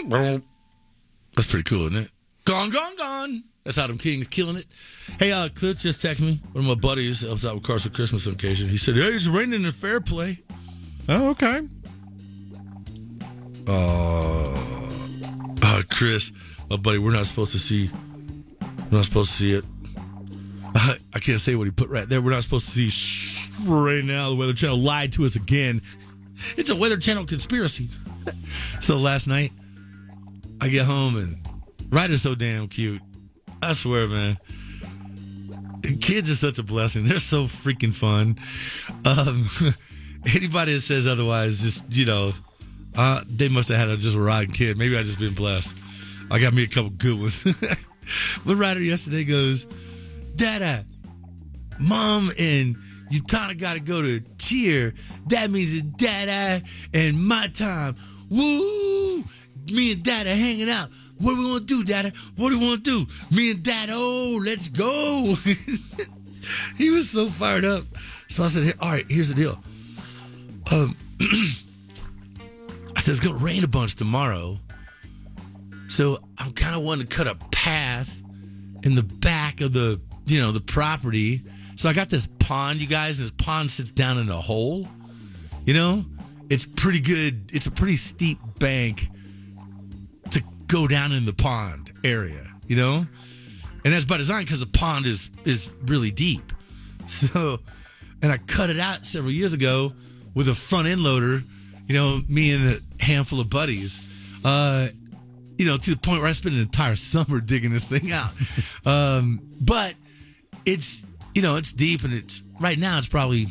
That's pretty cool, isn't it? Gone, gone, gone. That's Adam King killing it. Hey, Cliff just texted me. One of my buddies helps out with Cars for Christmas on occasion. He said, hey, it's raining in Fair Play. Oh, okay. Chris, my buddy, we're not supposed to see it. I can't say what he put right there. We're not supposed to see right now. The Weather Channel lied to us again. It's a Weather Channel conspiracy. So last night, I get home and Ryder's so damn cute. I swear, man. Kids are such a blessing. They're so freaking fun. Anybody that says otherwise, just, they must have had just a rotten kid. Maybe I just been blessed. I got me a couple good ones. But Ryder yesterday goes, Dada, Mom and Utana got to go to cheer. That means it's Dada and my time. Woo! Me and Dada hanging out. What do we want to do, Dada? What do we want to do? Me and Dada, let's go. He was so fired up. So I said, all right, here's the deal. I said, it's going to rain a bunch tomorrow. So I'm kind of wanting to cut a path in the back of the property. So I got this pond, you guys, and this pond sits down in a hole. It's pretty good. It's a pretty steep bank to go down in the pond area, and that's by design because the pond is really deep. So, and I cut it out several years ago with a front end loader, me and a handful of buddies, to the point where I spent an entire summer digging this thing out. But it's, it's deep and it's right now it's probably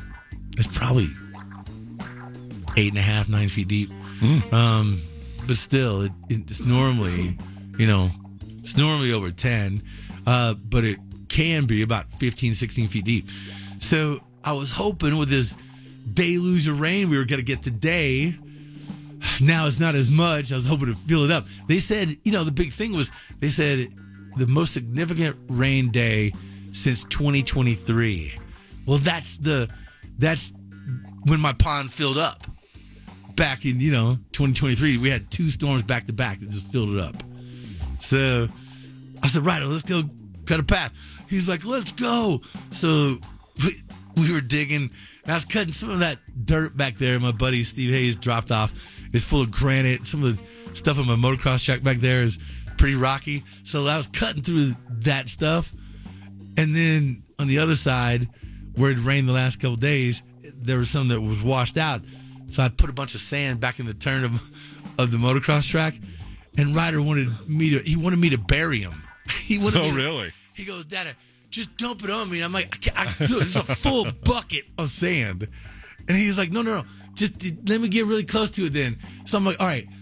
8.5, 9 feet deep. But still, it's normally, it's normally over 10, but it can be about 15, 16 feet deep. So I was hoping with this deluge of rain we were going to get today. Now it's not as much. I was hoping to fill it up. They said, the big thing was, they said the most significant rain day since 2023. Well, that's when my pond filled up. Back in, 2023, we had 2 storms back to back that just filled it up. So I said, Ryder, let's go cut a path. He's like, let's go. So we were digging. And I was cutting some of that dirt back there. My buddy Steve Hayes dropped off. It's full of granite. Some of the stuff on my motocross track back there is pretty rocky. So I was cutting through that stuff. And then on the other side, where it rained the last couple of days, there was some that was washed out. So I put a bunch of sand back in the turn of the motocross track, and Ryder wanted me to bury him. Really? He goes, Dada, just dump it on me. And I'm like, I can't do it. It's a full bucket of sand. And he's like, no. Just let me get really close to it then. So I'm like, all right,